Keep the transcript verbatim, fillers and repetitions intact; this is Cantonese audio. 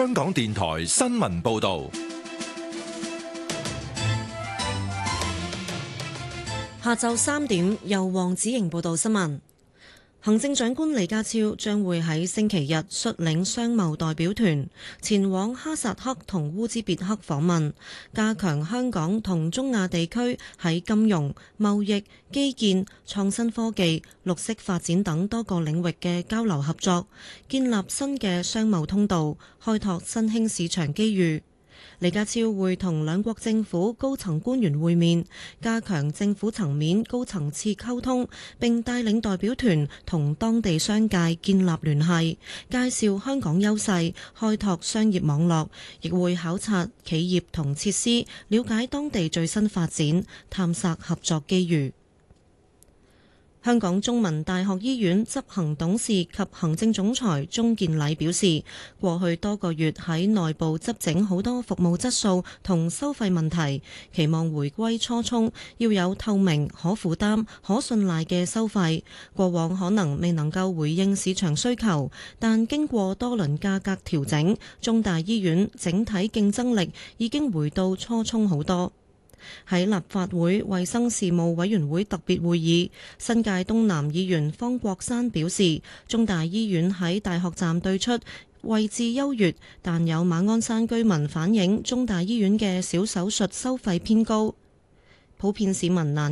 香港電台新聞報道。 下晝三點，由黃子瑩報道新聞。行政長官李家超將會喺星期日率領商貿代表團前往哈薩克同烏茲別克訪問，加強香港同中亞地區喺金融、貿易、基建、創新科技、綠色發展等多個領域嘅交流合作，建立新嘅商貿通道，開拓新興市場機遇。李家超會同兩國政府高層官員會面，加強政府層面高層次溝通，並帶領代表團同當地商界建立聯繫，介紹香港優勢，開拓商業網絡，亦會考察企業同設施，了解當地最新發展，探索合作機遇。香港中文大學醫院執行董事及行政總裁鍾健禮表示，過去多個月喺內部執整好多服務質素同收費問題，期望回歸初衷，要有透明、可負擔、可信賴嘅收費。過往可能未能夠回應市場需求，但經過多輪價格調整，中大醫院整體競爭力已經回到初衷好多。喺立法會衛生事務委員會特別會議，新界東南議員方國珊表示，中大醫院喺大學站對出位置優越，但有馬鞍山居民反映中大醫院嘅小手術收費偏高，普遍市民難